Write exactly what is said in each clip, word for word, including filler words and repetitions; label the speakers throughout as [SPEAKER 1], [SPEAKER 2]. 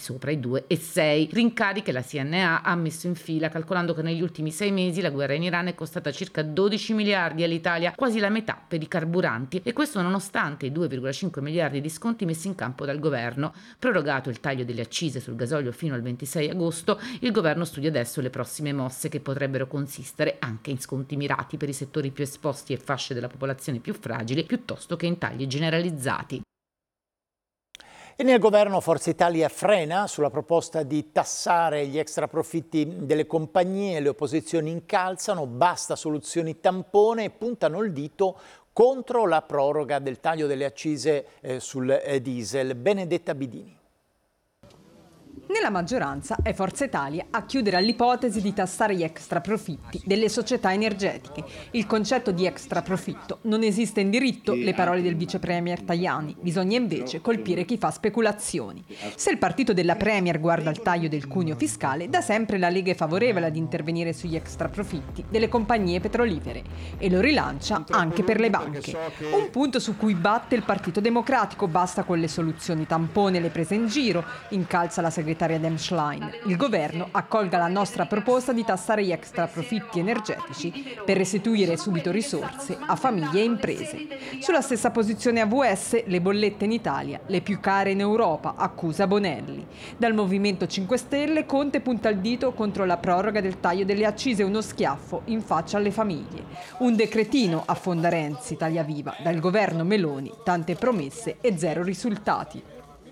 [SPEAKER 1] sopra i due virgola sei. Rincari che la C N A ha messo in fila calcolando che negli ultimi sei mesi la guerra in Iran è costata circa dodici miliardi all'Italia, quasi la metà per i carburanti, e questo nonostante i due virgola cinque miliardi di sconti messi in campo dal governo. Prorogato il taglio delle accise sul gasolio fino al ventisei agosto, il governo studia adesso le prossime mosse che potrebbero consistere anche in sconti mirati per i settori più esposti e fasce della popolazione più fragili, piuttosto che in tagli generalizzati.
[SPEAKER 2] E nel governo Forza Italia frena sulla proposta di tassare gli extraprofitti delle compagnie, le opposizioni incalzano, basta soluzioni tampone e puntano il dito contro la proroga del taglio delle accise eh, sul eh, diesel. Benedetta Bidini.
[SPEAKER 3] Nella maggioranza è Forza Italia a chiudere all'ipotesi di tassare gli extraprofitti delle società energetiche. Il concetto di extraprofitto non esiste in diritto, le parole del vice premier Tajani. Bisogna invece colpire chi fa speculazioni. Se il partito della premier guarda al taglio del cuneo fiscale, da sempre la Lega è favorevole ad intervenire sugli extraprofitti delle compagnie petrolifere e lo rilancia anche per le banche. Un punto su cui batte il Partito Democratico, basta con le soluzioni tampone, le prese in giro, incalza la segretaria Dem Schlein. Il governo accolga la nostra proposta di tassare gli extraprofitti energetici per restituire subito risorse a famiglie e imprese. Sulla stessa posizione A V S, le bollette in Italia, le più care in Europa, accusa Bonelli. Dal Movimento cinque Stelle Conte punta il dito contro la proroga del taglio delle accise, uno schiaffo in faccia alle famiglie. Un decretino, affonda Renzi, Italia Viva. Dal governo Meloni tante promesse e zero risultati.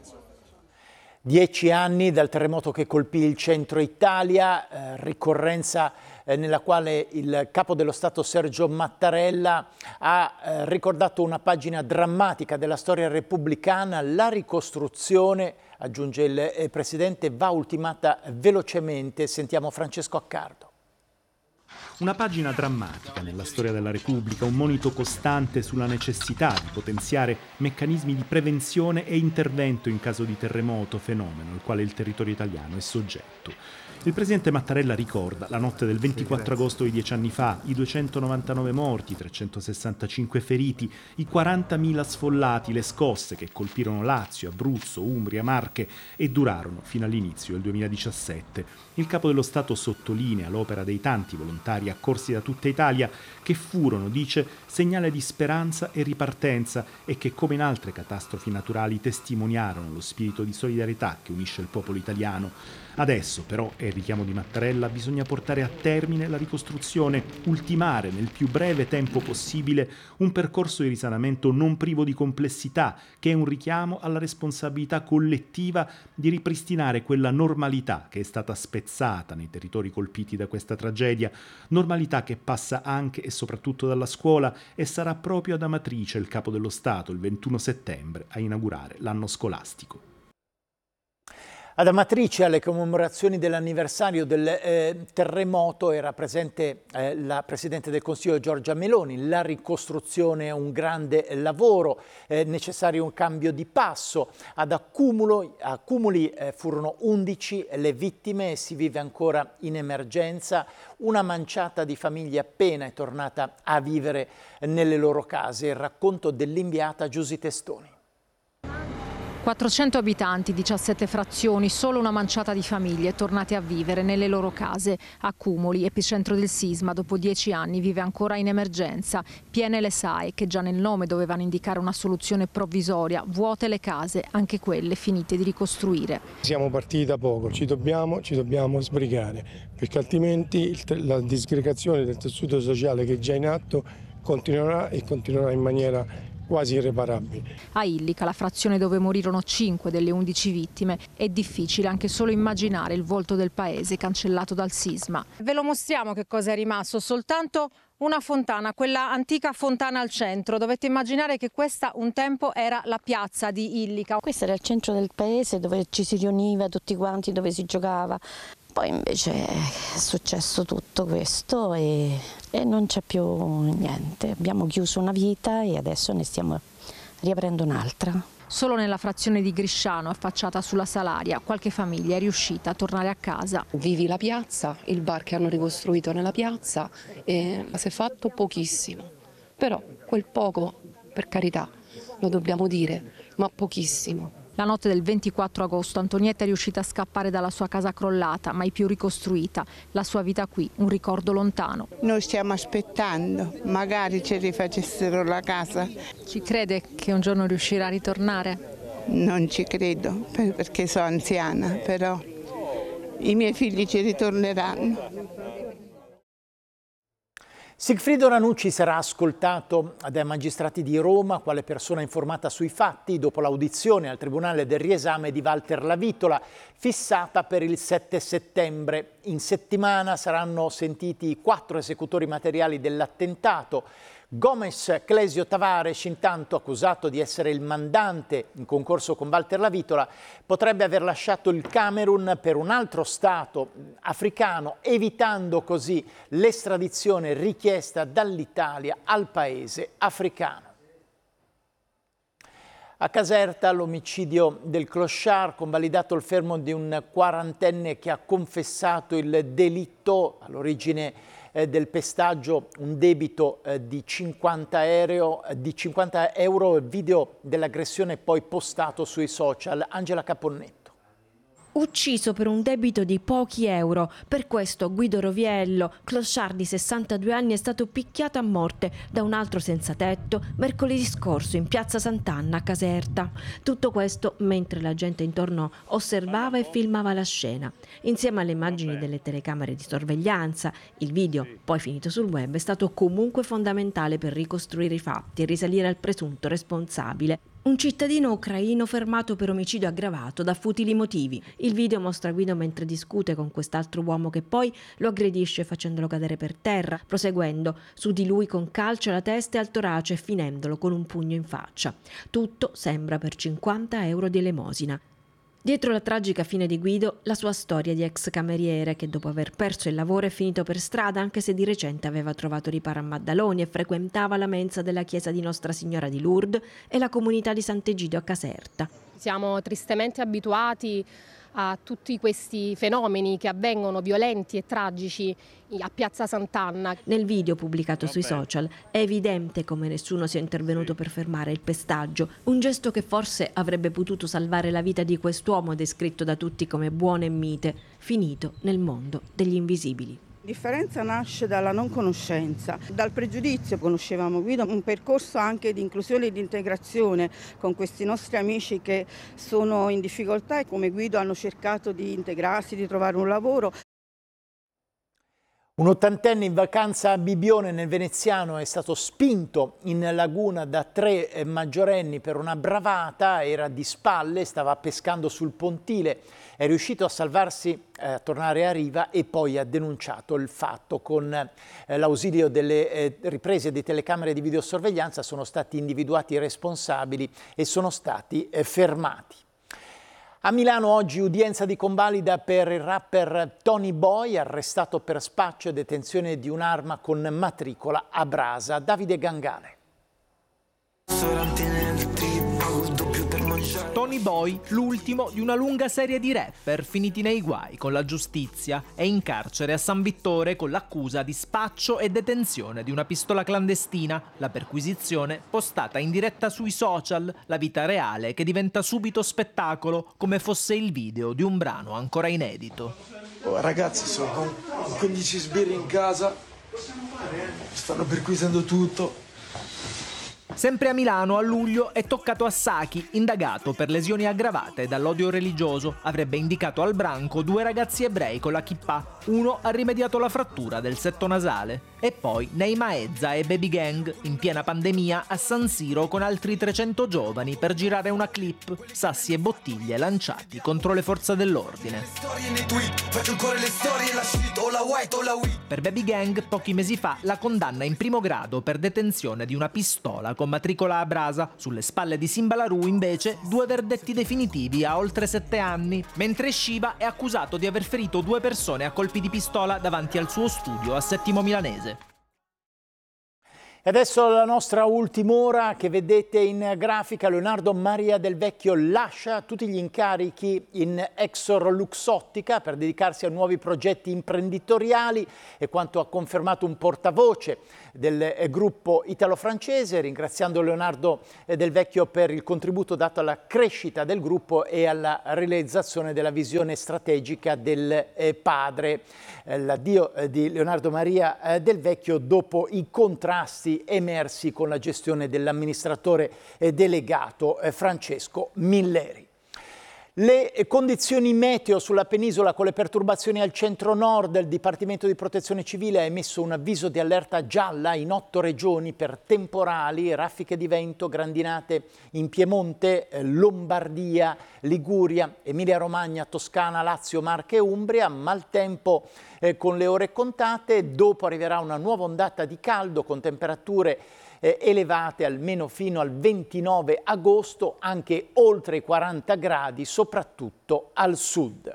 [SPEAKER 2] Dieci anni dal terremoto che colpì il centro Italia, eh, ricorrenza eh, nella quale il capo dello Stato Sergio Mattarella ha eh, ricordato una pagina drammatica della storia repubblicana. La ricostruzione, aggiunge il eh, Presidente, va ultimata velocemente. Sentiamo Francesco Accardo.
[SPEAKER 4] Una pagina drammatica nella storia della Repubblica, un monito costante sulla necessità di potenziare meccanismi di prevenzione e intervento in caso di terremoto, fenomeno al quale il territorio italiano è soggetto. Il presidente Mattarella ricorda la notte del ventiquattro agosto di dieci anni fa, i duecentonovantanove morti, trecentosessantacinque feriti, i quarantamila sfollati, le scosse che colpirono Lazio, Abruzzo, Umbria, Marche e durarono fino all'inizio del duemiladiciassette. Il capo dello Stato sottolinea l'opera dei tanti volontari accorsi da tutta Italia che furono, dice, segnale di speranza e ripartenza e che, come in altre catastrofi naturali, testimoniarono lo spirito di solidarietà che unisce il popolo italiano. Adesso, però, è il richiamo di Mattarella, bisogna portare a termine la ricostruzione, ultimare nel più breve tempo possibile un percorso di risanamento non privo di complessità, che è un richiamo alla responsabilità collettiva di ripristinare quella normalità che è stata spezzata nei territori colpiti da questa tragedia, normalità che passa anche e soprattutto dalla scuola e sarà proprio ad Amatrice il Capo dello Stato il ventuno settembre a inaugurare l'anno scolastico.
[SPEAKER 2] Ad Amatrice, alle commemorazioni dell'anniversario del eh, terremoto, era presente eh, la Presidente del Consiglio Giorgia Meloni. La ricostruzione è un grande lavoro, è necessario un cambio di passo. Ad accumulo, accumuli eh, furono undici le vittime e si vive ancora in emergenza. Una manciata di famiglie appena è tornata a vivere nelle loro case. Il racconto dell'inviata Giusy Testoni.
[SPEAKER 5] quattrocento abitanti, diciassette frazioni, solo una manciata di famiglie tornate a vivere nelle loro case. Accumuli, epicentro del sisma, dopo dieci anni vive ancora in emergenza. Piene le S A E che già nel nome dovevano indicare una soluzione provvisoria, vuote le case, anche quelle finite di ricostruire.
[SPEAKER 6] Siamo partiti da poco, ci dobbiamo, ci dobbiamo sbrigare, perché altrimenti il, la disgregazione del tessuto sociale che è già in atto continuerà e continuerà in maniera quasi irreparabili.
[SPEAKER 5] A Illica, la frazione dove morirono cinque delle undici vittime, è difficile anche solo immaginare il volto del paese cancellato dal sisma. Ve lo mostriamo che cosa è rimasto, soltanto una fontana, quella antica fontana al centro. Dovete immaginare che questa un tempo era la piazza di Illica.
[SPEAKER 7] Questo era il centro del paese dove ci si riuniva tutti quanti, dove si giocava. Poi invece è successo tutto questo e, e non c'è più niente. Abbiamo chiuso una vita e adesso ne stiamo riaprendo un'altra.
[SPEAKER 5] Solo nella frazione di Grisciano, affacciata sulla Salaria, qualche famiglia è riuscita a tornare a casa.
[SPEAKER 8] Vivi la piazza, il bar che hanno ricostruito nella piazza, e si è fatto pochissimo. Però quel poco, per carità, lo dobbiamo dire, ma pochissimo.
[SPEAKER 5] La notte del ventiquattro agosto Antonietta è riuscita a scappare dalla sua casa crollata, mai più ricostruita. La sua vita qui, un ricordo lontano.
[SPEAKER 9] Noi stiamo aspettando, magari ci rifacessero la casa.
[SPEAKER 5] Ci crede che un giorno riuscirà a ritornare?
[SPEAKER 9] Non ci credo, perché sono anziana, però i miei figli ci ritorneranno.
[SPEAKER 2] Sigfrido Ranucci sarà ascoltato dai magistrati di Roma quale persona informata sui fatti dopo l'audizione al Tribunale del riesame di Walter Lavitola, fissata per il sette settembre. In settimana saranno sentiti quattro esecutori materiali dell'attentato. Gomes Clesio Tavares, intanto accusato di essere il mandante in concorso con Walter Lavitola, potrebbe aver lasciato il Camerun per un altro stato africano, evitando così l'estradizione richiesta dall'Italia al paese africano. A Caserta l'omicidio del clochard, convalidato il fermo di un quarantenne che ha confessato il delitto, all'origine eh, del pestaggio un debito eh, di cinquanta euro, di cinquanta euro, video dell'aggressione poi postato sui social. Angela Caponnetto.
[SPEAKER 10] Ucciso per un debito di pochi euro. Per questo Guido Roviello, clochard di sessantadue anni, è stato picchiato a morte da un altro senza tetto mercoledì scorso in piazza Sant'Anna a Caserta. Tutto questo mentre la gente intorno osservava e filmava la scena. Insieme alle immagini delle telecamere di sorveglianza, il video, poi finito sul web, è stato comunque fondamentale per ricostruire i fatti e risalire al presunto responsabile. Un cittadino ucraino fermato per omicidio aggravato da futili motivi. Il video mostra Guido mentre discute con quest'altro uomo che poi lo aggredisce facendolo cadere per terra, proseguendo su di lui con calci alla testa e al torace e finendolo con un pugno in faccia. Tutto sembra per cinquanta euro di elemosina. Dietro la tragica fine di Guido, la sua storia di ex cameriere che dopo aver perso il lavoro è finito per strada, anche se di recente aveva trovato riparo a Maddaloni e frequentava la mensa della chiesa di Nostra Signora di Lourdes e la comunità di Sant'Egidio a Caserta.
[SPEAKER 11] Siamo tristemente abituati a tutti questi fenomeni che avvengono violenti e tragici a piazza Sant'Anna.
[SPEAKER 10] Nel video pubblicato sui social è evidente come nessuno sia intervenuto per fermare il pestaggio, un gesto che forse avrebbe potuto salvare la vita di quest'uomo descritto da tutti come buono e mite, finito nel mondo degli invisibili.
[SPEAKER 12] La differenza nasce dalla non conoscenza, dal pregiudizio. Conoscevamo Guido, un percorso anche di inclusione e di integrazione con questi nostri amici che sono in difficoltà e come Guido hanno cercato di integrarsi, di trovare un lavoro.
[SPEAKER 2] Un ottantenne in vacanza a Bibione nel Veneziano è stato spinto in laguna da tre maggiorenni per una bravata, era di spalle, stava pescando sul pontile, è riuscito a salvarsi, eh, a tornare a riva e poi ha denunciato il fatto. Con eh, l'ausilio delle eh, riprese di telecamere di videosorveglianza sono stati individuati i responsabili e sono stati eh, fermati. A Milano oggi udienza di convalida per il rapper Tony Boy, arrestato per spaccio e detenzione di un'arma con matricola a brasa. Davide Gangale.
[SPEAKER 13] Tony Boy, l'ultimo di una lunga serie di rapper finiti nei guai con la giustizia, è in carcere a San Vittore con l'accusa di spaccio e detenzione di una pistola clandestina, la perquisizione postata in diretta sui social, la vita reale che diventa subito spettacolo come fosse il video di un brano ancora inedito.
[SPEAKER 14] Oh, ragazzi, sono con quindici sbirri in casa, stanno perquisendo tutto.
[SPEAKER 13] Sempre a Milano, a luglio, è toccato a Sacchi, indagato per lesioni aggravate dall'odio religioso. Avrebbe indicato al branco due ragazzi ebrei con la kippah. Uno ha rimediato la frattura del setto nasale. E poi Neima Ezza e Baby Gang, in piena pandemia, a San Siro con altri trecento giovani per girare una clip. Sassi e bottiglie lanciati contro le forze dell'ordine. Per Baby Gang, pochi mesi fa, la condanna in primo grado per detenzione di una pistola con matricola a brasa. Sulle spalle di Simbalaru, invece, due verdetti definitivi a oltre sette anni, mentre Shiva è accusato di aver ferito due persone a colpi di pistola davanti al suo studio a Settimo Milanese.
[SPEAKER 2] E adesso la nostra ultima ora che vedete in grafica. Leonardo Maria Del Vecchio lascia tutti gli incarichi in Exor Luxottica per dedicarsi a nuovi progetti imprenditoriali, e quanto ha confermato un portavoce del gruppo italo-francese, ringraziando Leonardo Del Vecchio per il contributo dato alla crescita del gruppo e alla realizzazione della visione strategica del padre. L'addio di Leonardo Maria Del Vecchio dopo i contrasti emersi con la gestione dell'amministratore delegato Francesco Milleri. Le condizioni meteo sulla penisola con le perturbazioni al centro-nord. Il Dipartimento di Protezione Civile ha emesso un avviso di allerta gialla in otto regioni per temporali, raffiche di vento, grandinate in Piemonte, Lombardia, Liguria, Emilia-Romagna, Toscana, Lazio, Marche e Umbria. Maltempo eh, con le ore contate. Dopo arriverà una nuova ondata di caldo con temperature Eh, elevate almeno fino al ventinove agosto, anche oltre i quaranta gradi, soprattutto al sud.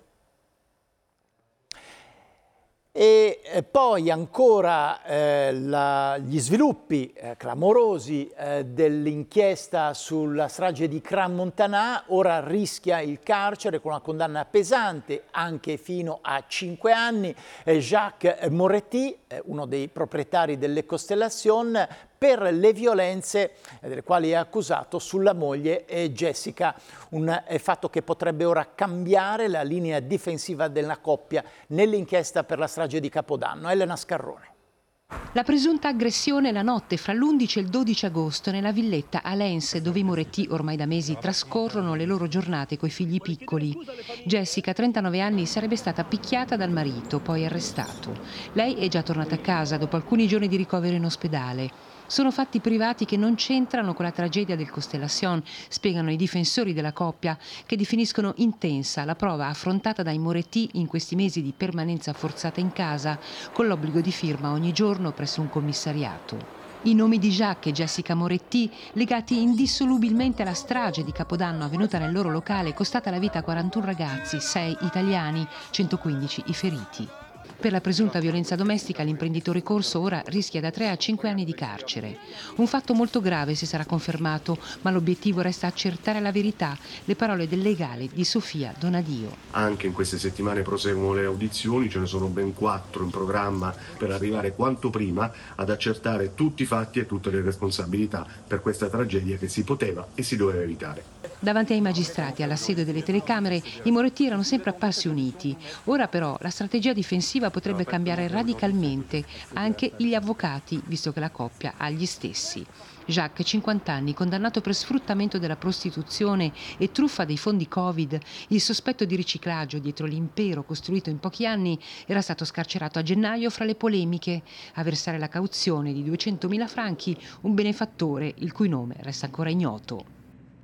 [SPEAKER 2] E eh, poi ancora eh, la, gli sviluppi eh, clamorosi eh, dell'inchiesta sulla strage di Crans-Montana. Ora rischia il carcere con una condanna pesante, anche fino a cinque anni. Eh, Jacques Moretti, eh, uno dei proprietari delle Constellation, per le violenze delle quali è accusato sulla moglie Jessica, un fatto che potrebbe ora cambiare la linea difensiva della coppia nell'inchiesta per la strage di Capodanno. Elena Scarrone.
[SPEAKER 15] La presunta aggressione la notte fra l'undici e il dodici agosto nella villetta a Lens, dove i Moretti ormai da mesi trascorrono le loro giornate coi figli piccoli. Jessica, trentanove anni, sarebbe stata picchiata dal marito, poi arrestato. Lei è già tornata a casa dopo alcuni giorni di ricovero in ospedale. Sono fatti privati che non c'entrano con la tragedia del Constellation, spiegano i difensori della coppia, che definiscono intensa la prova affrontata dai Moretti in questi mesi di permanenza forzata in casa, con l'obbligo di firma ogni giorno presso un commissariato. I nomi di Jacques e Jessica Moretti, legati indissolubilmente alla strage di Capodanno avvenuta nel loro locale, costata la vita a quarantuno ragazzi, sei italiani, centoquindici i feriti. Per la presunta violenza domestica l'imprenditore Corso ora rischia da tre a cinque anni di carcere. Un fatto molto grave se sarà confermato, ma l'obiettivo resta accertare la verità. Le parole del legale di Sofia Donadio.
[SPEAKER 16] Anche in queste settimane proseguono le audizioni, ce ne sono ben quattro in programma per arrivare quanto prima ad accertare tutti i fatti e tutte le responsabilità per questa tragedia che si poteva e si doveva evitare.
[SPEAKER 15] Davanti ai magistrati, alla sede delle telecamere, i Moretti erano sempre apparsi uniti. Ora però la strategia difensiva potrebbe cambiare radicalmente, anche gli avvocati, visto che la coppia ha gli stessi. Jacques, cinquanta anni, condannato per sfruttamento della prostituzione e truffa dei fondi Covid, il sospetto di riciclaggio dietro l'impero costruito in pochi anni, era stato scarcerato a gennaio fra le polemiche. A versare la cauzione di duecentomila franchi un benefattore il cui nome resta ancora ignoto.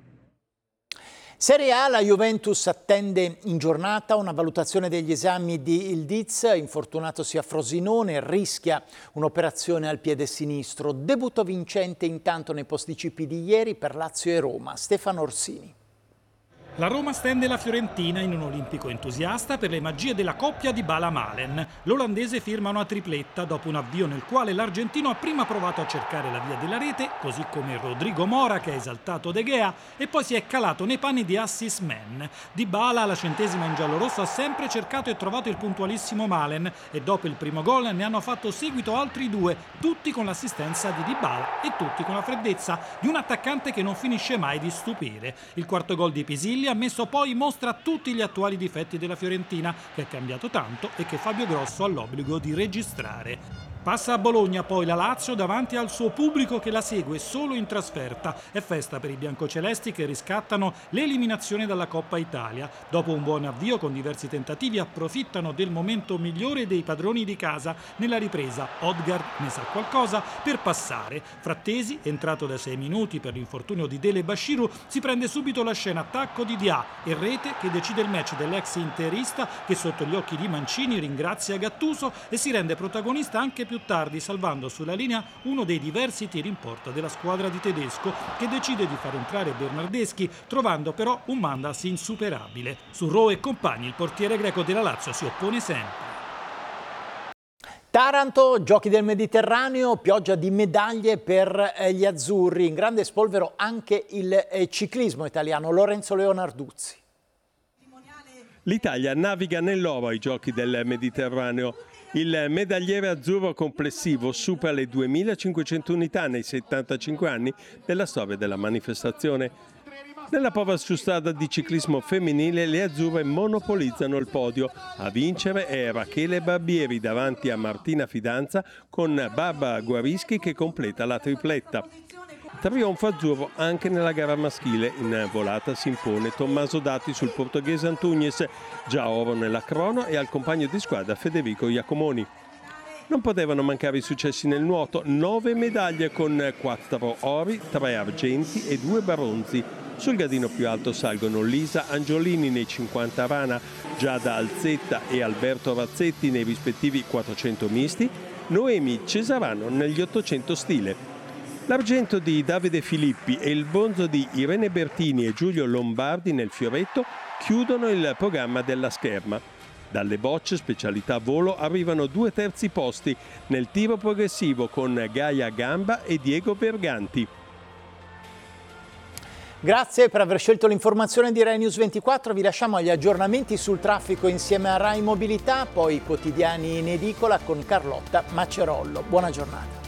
[SPEAKER 2] Serie A, la Juventus attende in giornata una valutazione degli esami di Ildiz, infortunatosi a Frosinone, rischia un'operazione al piede sinistro. Debutto vincente intanto nei posticipi di ieri per Lazio e Roma. Stefano Orsini.
[SPEAKER 17] La Roma stende la Fiorentina in un olimpico entusiasta per le magie della coppia Dybala-Malen. L'olandese firma una tripletta dopo un avvio nel quale l'argentino ha prima provato a cercare la via della rete, così come Rodrigo Mora che ha esaltato De Gea, e poi si è calato nei panni di assist man. Dybala, alla centesima in giallorosso, ha sempre cercato e trovato il puntualissimo Malen, e dopo il primo gol ne hanno fatto seguito altri due, tutti con l'assistenza di Dybala e tutti con la freddezza di un attaccante che non finisce mai di stupire. Il quarto gol di Pisilli ha messo poi in mostra tutti gli attuali difetti della Fiorentina, che è cambiato tanto e che Fabio Grosso ha l'obbligo di registrare. Passa a Bologna poi la Lazio davanti al suo pubblico che la segue solo in trasferta. È festa per i biancocelesti che riscattano l'eliminazione dalla Coppa Italia. Dopo un buon avvio con diversi tentativi approfittano del momento migliore dei padroni di casa. Nella ripresa Odgaard ne sa qualcosa per passare. Frattesi, entrato da sei minuti per l'infortunio di Dele Bashiru, si prende subito la scena attacco di Dia e rete che decide il match dell'ex interista che sotto gli occhi di Mancini ringrazia Gattuso e si rende protagonista anche più tardi, salvando sulla linea uno dei diversi tiri in porta della squadra di Tedesco, che decide di far entrare Bernardeschi, trovando però un Mandas insuperabile. Su Rowe e compagni il portiere greco della Lazio si oppone sempre.
[SPEAKER 2] Taranto, Giochi del Mediterraneo, pioggia di medaglie per eh, gli azzurri, in grande spolvero anche il eh, ciclismo italiano. Lorenzo Leonarduzzi.
[SPEAKER 18] L'Italia naviga nell'oro ai Giochi del Mediterraneo. Il medagliere azzurro complessivo supera le duemilacinquecento unità nei settantacinque anni della storia della manifestazione. Nella prova su strada di ciclismo femminile le azzurre monopolizzano il podio. A vincere è Rachele Barbieri davanti a Martina Fidanza con Barbara Guarischi che completa la tripletta. Trionfo azzurro anche nella gara maschile. In volata si impone Tommaso Dati sul portoghese Antunes, già oro nella crono, e al compagno di squadra Federico Iacomoni. Non potevano mancare i successi nel nuoto, nove medaglie con quattro ori, tre argenti e due bronzi. Sul gradino più alto salgono Lisa Angiolini nei cinquanta rana, Giada Alzetta e Alberto Razzetti nei rispettivi quattrocento misti, Noemi Cesarano negli ottocento stile. L'argento di Davide Filippi e il bronzo di Irene Bertini e Giulio Lombardi nel fioretto chiudono il programma della scherma. Dalle bocce, specialità volo, arrivano due terzi posti nel tiro progressivo con Gaia Gamba e Diego Berganti.
[SPEAKER 2] Grazie per aver scelto l'informazione di Rai News ventiquattro, vi lasciamo agli aggiornamenti sul traffico insieme a Rai Mobilità, poi i quotidiani in edicola con Carlotta Macerollo. Buona giornata.